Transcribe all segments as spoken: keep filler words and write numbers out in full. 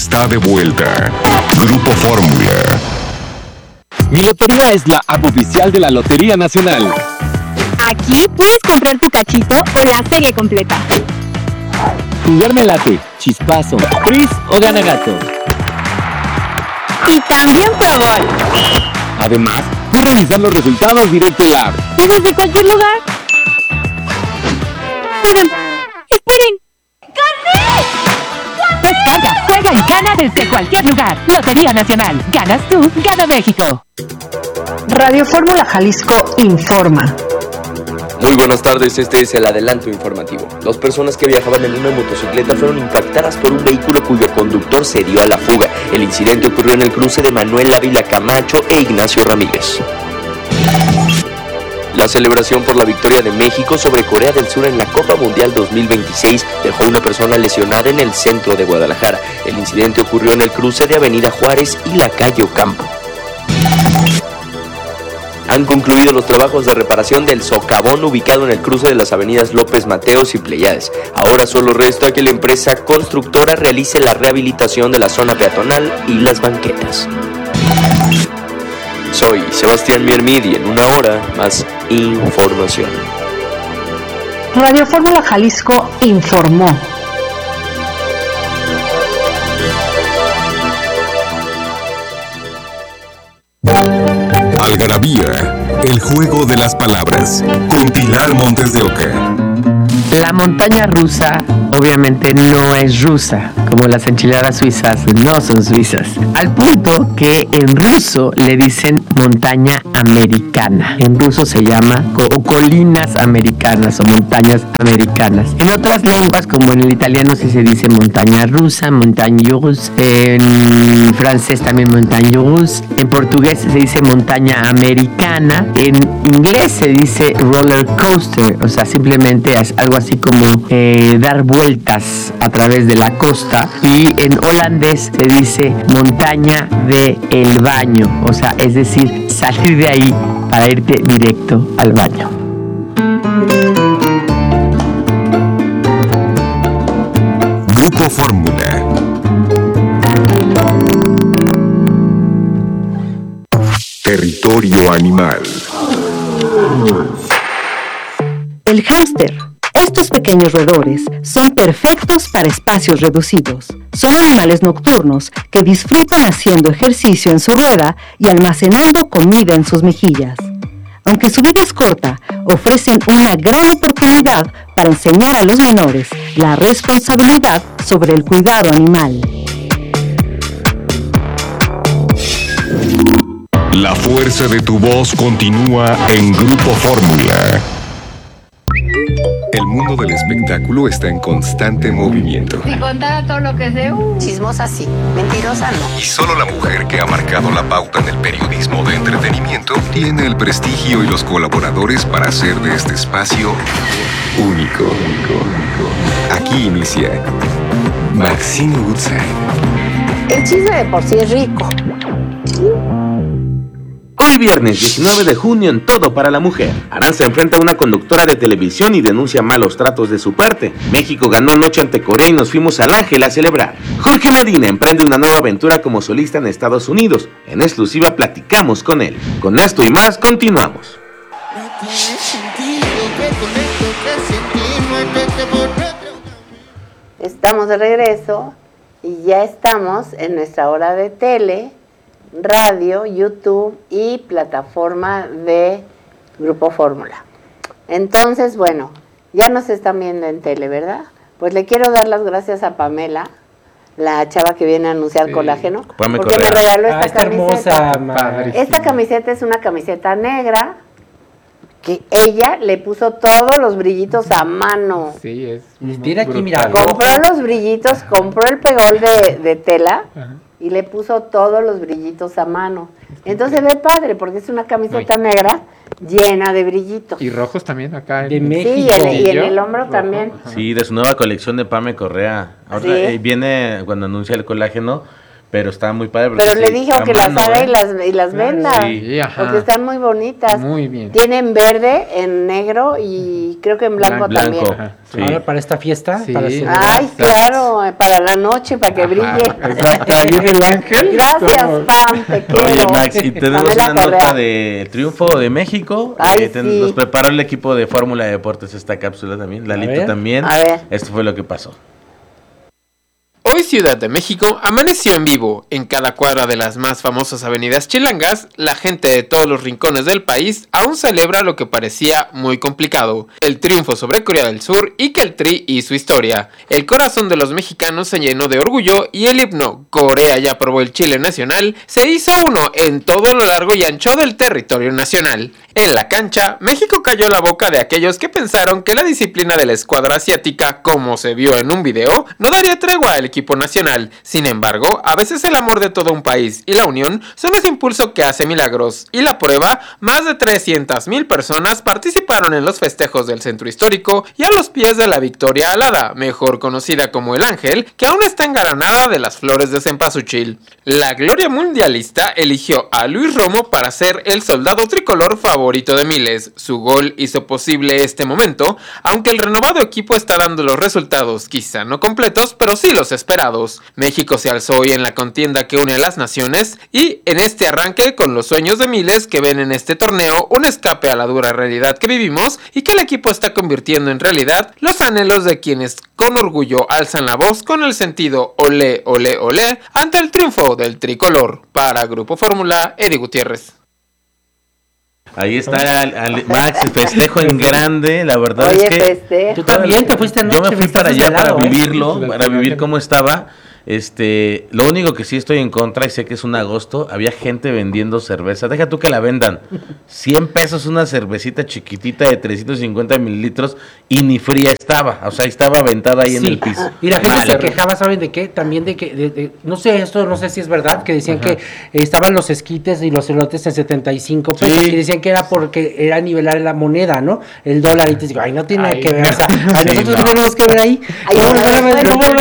Está de vuelta. Grupo Fórmula. Mi lotería es la app oficial de la Lotería Nacional. Aquí puedes comprar tu cachito o la serie completa. Jugarme late, chispazo, tris o gana gato. Y también Pro Gol. Además, puedes revisar los resultados directo en la app. ¿Y desde cualquier lugar? Esperen, esperen. ¡Gané! Descarga, juega y gana desde cualquier lugar. Lotería Nacional. Ganas tú, gana México. Radio Fórmula Jalisco informa. Muy buenas tardes, este es el adelanto informativo. Dos personas que viajaban en una motocicleta fueron impactadas por un vehículo cuyo conductor se dio a la fuga. El incidente ocurrió en el cruce de Manuel Ávila Camacho e Ignacio Ramírez. La celebración por la victoria de México sobre Corea del Sur en la Copa Mundial dos mil veintiséis dejó una persona lesionada en el centro de Guadalajara. El incidente ocurrió en el cruce de Avenida Juárez y la calle Ocampo. Han concluido los trabajos de reparación del socavón ubicado en el cruce de las avenidas López Mateos y Pleiades. Ahora solo resta que la empresa constructora realice la rehabilitación de la zona peatonal y las banquetas. Soy Sebastián Miermid y en una hora más información. Radio Fórmula Jalisco informó. Algarabía, el juego de las palabras, con Pilar Montes de Oca. La montaña rusa obviamente no es rusa, como las enchiladas suizas no son suizas. Al punto que en ruso le dicen montaña americana. En ruso se llama co- o colinas americanas o montañas americanas. En otras lenguas, como en el italiano, sí se dice montaña rusa, montagne russe. En francés también montagne russe. En portugués se dice montaña americana. En inglés se dice roller coaster, o sea, simplemente es algo así como eh, dar vueltas a través de la costa. Y en holandés se dice montaña de el baño, o sea, es decir, salir de ahí para irte directo al baño. Grupo Fórmula. Territorio animal. El hámster. Estos pequeños roedores son perfectos para espacios reducidos. Son animales nocturnos que disfrutan haciendo ejercicio en su rueda y almacenando comida en sus mejillas. Aunque su vida es corta, ofrecen una gran oportunidad para enseñar a los menores la responsabilidad sobre el cuidado animal. La fuerza de tu voz continúa en Grupo Fórmula. El mundo del espectáculo está en constante movimiento. Si contara todo lo que sé, uh. Chismosa sí, mentirosa no. Y solo la mujer que ha marcado la pauta en el periodismo de entretenimiento tiene el prestigio y los colaboradores para hacer de este espacio único. Aquí inicia Maxine Woodside. El chisme de por sí es rico. Hoy viernes diecinueve de junio en Todo para la Mujer. Aranza enfrenta a una conductora de televisión y denuncia malos tratos de su parte. México ganó anoche ante Corea y nos fuimos al Ángel a celebrar. Jorge Medina emprende una nueva aventura como solista en Estados Unidos. En exclusiva platicamos con él. Con esto y más continuamos. Estamos de regreso y ya estamos en nuestra hora de tele, radio, YouTube y plataforma de Grupo Fórmula. Entonces, bueno, ya nos están viendo en tele, ¿verdad? Pues le quiero dar las gracias a Pamela, la chava que viene a anunciar sí. Colágeno, Pame porque Correa. me regaló esta ah, está camiseta. Hermosa, esta camiseta es una camiseta negra que ella le puso todos los brillitos a mano. Sí, es. Mira aquí, mira. Compró los brillitos, Ajá. compró el pegol de, de tela. Ajá. Y le puso todos los brillitos a mano. Entonces se ve padre, porque es una camiseta Ay. negra llena de brillitos. Y rojos también acá. De en... México. Sí, y en, y en el hombro rojo también. Sí, de su nueva colección de Pame Correa. Ahora ¿Sí? eh, viene, cuando anuncia el colágeno, pero está muy padre. Pero sí, le dijo que las haga ¿eh? y las, y las venda, sí, ajá. porque están muy bonitas. Muy bien. Tienen verde, en negro y creo que en blanco, blanco también. Ajá, sí. Ahora para esta fiesta. Sí. Para Ay, claro, para la noche, para que ajá, brille. Exacto, ahí en el ángel. Gracias, como... Pam, te quiero. Oye, Max, y tenemos Pamela una Correa. Nota de triunfo de México. Ay, eh, ten, sí. Nos preparó el equipo de Fórmula de Deportes esta cápsula también, Lalito también. A ver. Esto fue lo que pasó. Hoy Ciudad de México amaneció en vivo. En cada cuadra de las más famosas avenidas chilangas, la gente de todos los rincones del país aún celebra lo que parecía muy complicado: el triunfo sobre Corea del Sur y que el Tri hizo historia. El corazón de los mexicanos se llenó de orgullo y el himno "Corea ya probó el chile nacional" se hizo uno en todo lo largo y ancho del territorio nacional. En la cancha, México cayó la boca de aquellos que pensaron que la disciplina de la escuadra asiática, como se vio en un video, no daría tregua al equipo nacional. Sin embargo, a veces el amor de todo un país y la unión son ese impulso que hace milagros. Y la prueba, más de trescientas mil personas participaron en los festejos del centro histórico y a los pies de la Victoria Alada, mejor conocida como el Ángel, que aún está engalanada de las flores de cempasúchil. La gloria mundialista eligió a Luis Romo para ser el soldado tricolor favorito de miles. Su gol hizo posible este momento, aunque el renovado equipo está dando los resultados, quizá no completos, pero sí los esperados. México se alzó hoy en la contienda que une a las naciones y en este arranque con los sueños de miles que ven en este torneo un escape a la dura realidad que vivimos y que el equipo está convirtiendo en realidad los anhelos de quienes con orgullo alzan la voz con el sentido olé, olé, olé ante el triunfo del tricolor. Para Grupo Fórmula, Eddie Gutiérrez. Ahí está el, el Max, el festejo en grande, la verdad. Oye, es que festejo. Tú también te fuiste anoche. Yo me fui para allá para ¿eh? vivirlo, para vivir cómo estaba. Este, lo único que sí estoy en contra, y sé que es un agosto, había gente vendiendo cerveza. Deja tú que la vendan. cien pesos una cervecita chiquitita de trescientos cincuenta mililitros y ni fría estaba. O sea, estaba aventada ahí sí. en el piso. Y la gente vale. se quejaba, ¿saben de qué? También de que, de, de, no sé, esto no sé si es verdad, que decían Ajá. que estaban los esquites y los elotes en setenta y cinco pesos. Sí. Y decían que era porque era nivelar la moneda, ¿no? El dólar. Y te digo, ay, no tiene ay, que ver. O sea, sí, nosotros no tenemos que ver ahí. Ay, ¿Cómo no, no, no, no,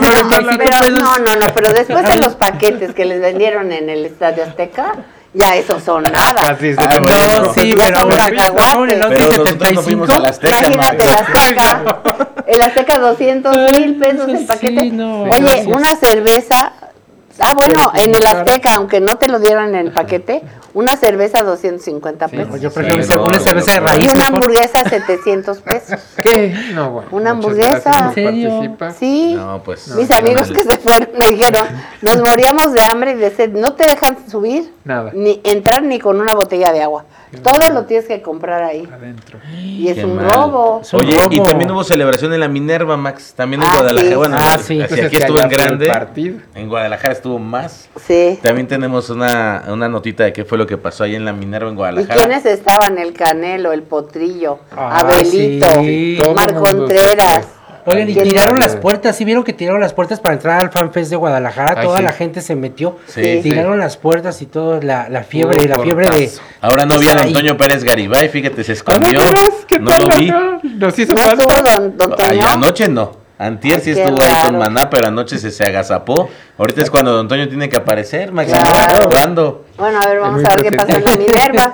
no, no, no, no, pero después de los paquetes que les vendieron en el Estadio Azteca, ya eso son nada. Sí, ah, no, sí, ya pero, son cacahuates. Pero nosotros no fuimos al Azteca. Imagínate el Azteca, el Azteca doscientos mil pesos el paquete. Sí, no, Oye, gracias. Una cerveza. Ah, bueno, en el Azteca, aunque no te lo dieron en el paquete, una cerveza doscientos cincuenta pesos. Sí, yo prefiero sí, no, una cerveza de raíz. Y una hamburguesa setecientos pesos. ¿Qué? No, bueno. Una hamburguesa. ¿En serio? Sí. No, pues. Mis no, amigos no, que se fueron me dijeron, nos moríamos de hambre y de sed. No te dejan subir, Nada. ni entrar ni con una botella de agua. Todo lo tienes que comprar ahí. Adentro. Y es Qué un mal. robo. Oye, robo. y también hubo celebración en la Minerva, Max. También en Ah, Guadalajara. sí. Bueno, Ah, sí. así Pues aquí es que estuvo en allá fue el grande. partido. En Guadalajara estuvo más. Sí. También tenemos una, una notita de qué fue lo que pasó ahí en la Minerva en ¿Y Guadalajara. quiénes estaban? El Canelo, el Potrillo, Ah, Abelito, sí. Mar Contreras. Oigan, y tiraron las puertas, ¿sí vieron que tiraron las puertas para entrar al FanFest de Guadalajara? Ay, Toda sí. la gente se metió, Sí, tiraron sí. las puertas y todo, la, la fiebre, Hubo la fiebre de... Ahora no vi a Antonio Pérez Garibay, fíjate, se escondió. ¿Qué No tal lo vi. acá? Nos hizo ¿No falta. estuvo don, don Ay, Toño? anoche no. Antier sí Ay, qué estuvo ahí con raro. Maná, pero anoche se, se agazapó. Ahorita es cuando Don Toño tiene que aparecer, Max. Claro. ¿Cuándo? Bueno, a ver, vamos a ver qué pasó en la Minerva.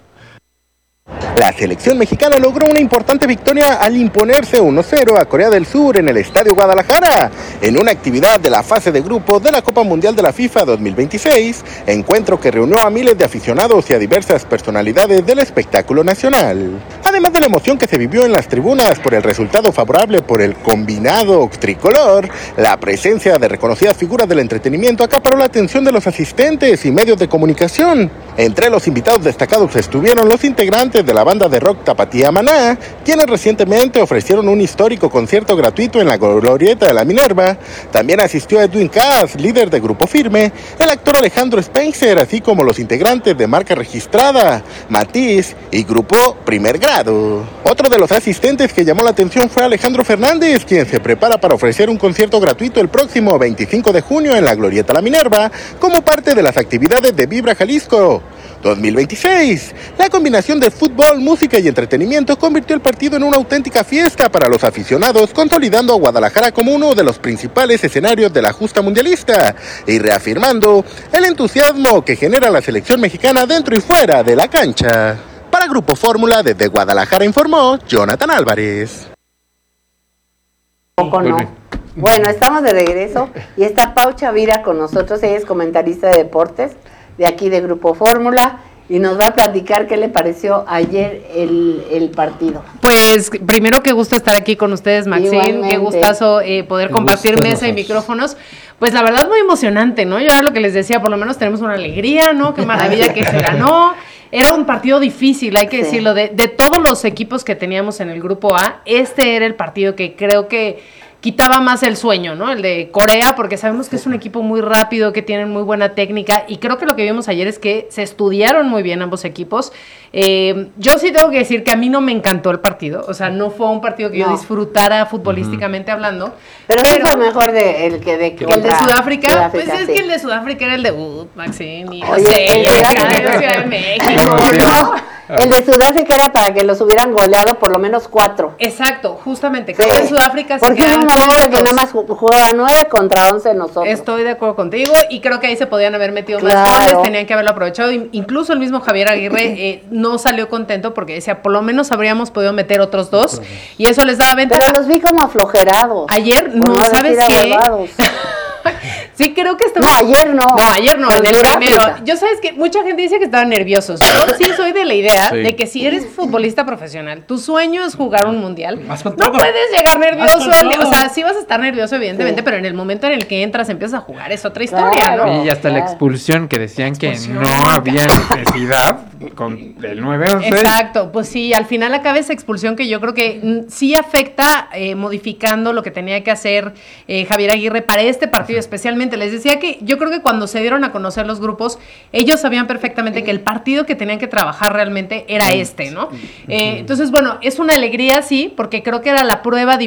La selección mexicana logró una importante victoria al imponerse uno cero a Corea del Sur en el Estadio Guadalajara, en una actividad de la fase de grupos de la Copa Mundial de la FIFA dos mil veintiséis, encuentro que reunió a miles de aficionados y a diversas personalidades del espectáculo nacional. Además de la emoción que se vivió en las tribunas por el resultado favorable por el combinado tricolor, la presencia de reconocidas figuras del entretenimiento acaparó la atención de los asistentes y medios de comunicación. Entre los invitados destacados estuvieron los integrantes de la banda de rock Tapatía Maná, quienes recientemente ofrecieron un histórico concierto gratuito en la glorieta de la Minerva. También asistió Edwin Cass, líder de Grupo Firme, el actor Alejandro Spencer, así como los integrantes de Marca Registrada, Matiz y Grupo Primer Grado. Otro de los asistentes que llamó la atención fue Alejandro Fernández, quien se prepara para ofrecer un concierto gratuito el próximo veinticinco de junio en la glorieta La Minerva, como parte de las actividades de Vibra Jalisco. dos mil veintiséis. La combinación de fútbol, música y entretenimiento convirtió el partido en una auténtica fiesta para los aficionados, consolidando a Guadalajara como uno de los principales escenarios de la justa mundialista y reafirmando el entusiasmo que genera la selección mexicana dentro y fuera de la cancha. Para Grupo Fórmula, desde Guadalajara informó Jonathan Álvarez. Poco no. Bueno, estamos de regreso y está Pau Chavira con nosotros. Ella es comentarista de deportes de aquí de Grupo Fórmula y nos va a platicar qué le pareció ayer el, el partido. Pues primero, qué gusto estar aquí con ustedes, Maxine. Qué gustazo eh, poder qué compartir gusto, mesa y micrófonos. Pues la verdad muy emocionante, ¿no? Yo era lo que les decía, por lo menos tenemos una alegría, ¿no? Qué maravilla que se ganó. Era un partido difícil, hay que sí. decirlo. De, de todos los equipos que teníamos en el grupo A, este era el partido que creo que quitaba más el sueño, ¿no? El de Corea, porque sabemos que es un equipo muy rápido, que tienen muy buena técnica, y creo que lo que vimos ayer es que se estudiaron muy bien ambos equipos. Eh, yo sí tengo que decir que a mí no me encantó el partido, o sea, no fue un partido que no. yo disfrutara futbolísticamente uh-huh. hablando. Pero, pero fue mejor de, el que de, que el de Sudáfrica, Sudáfrica pues sí. es que el de Sudáfrica era el debut, Maxine, y Oye, no sé, el, de Ciudad de México, ¿no? El de Sudáfrica era para que los hubieran goleado por lo menos cuatro. Exacto, justamente. Sí. Creo que en Sudáfrica se porque quedan un momento que nada más jugaba nueve contra once nosotros. Estoy de acuerdo contigo y creo que ahí se podían haber metido claro. más goles, tenían que haberlo aprovechado. Incluso el mismo Javier Aguirre eh, no salió contento porque decía, por lo menos habríamos podido meter otros dos y eso les daba ventaja. Pero los vi como aflojerados. Ayer, no, no ¿sabes qué? Sí, creo que estaba... No, ayer no. No, ayer no, en el primero. Yo sabes que mucha gente dice que estaban nerviosos. Yo sí soy de la idea sí. de que si eres futbolista profesional, tu sueño es jugar un mundial, no puedes llegar nervioso. Al, o sea, sí vas a estar nervioso, evidentemente, sí. pero en el momento en el que entras, empiezas a jugar, es otra historia, claro, ¿no? Y hasta claro. la expulsión, que decían que no había necesidad con el nueve once. Exacto, pues sí, al final acaba esa expulsión que yo creo que sí afecta, eh, modificando lo que tenía que hacer eh, Javier Aguirre para este partido especialmente. Les decía que yo creo que cuando se dieron a conocer los grupos, ellos sabían perfectamente que el partido que tenían que trabajar realmente era este, ¿no? Eh, entonces, bueno, es una alegría, sí, porque creo que era la prueba